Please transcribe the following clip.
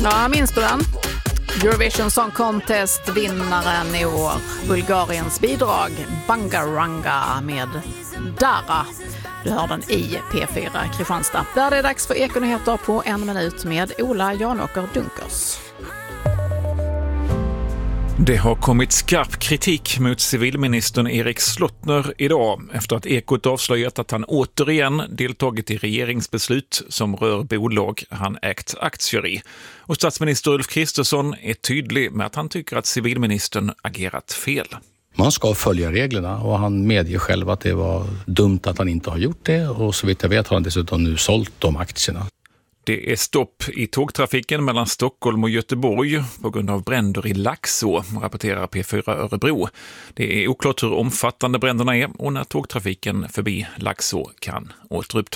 Ja, minns du den? Eurovision Song Contest-vinnaren i år. Bulgariens bidrag Bangaranga med Dara. Du hör den i P4 Kristianstad. Där det är dags för Ekonyheter på 1 minut med Ola Janåker Dunkers. Det har kommit skarp kritik mot civilministern Erik Slottner idag efter att Ekot avslöjat att han återigen deltagit i regeringsbeslut som rör bolag han ägt aktier i. Och statsminister Ulf Kristersson är tydlig med att han tycker att civilministern agerat fel. Man ska följa reglerna och han medger själv att det var dumt att han inte har gjort det, och så vitt jag vet har han dessutom nu sålt de aktierna. Det är stopp i tågtrafiken mellan Stockholm och Göteborg på grund av bränder i Laxå, rapporterar P4 Örebro. Det är oklart hur omfattande bränderna är och när tågtrafiken förbi Laxå kan återupptas.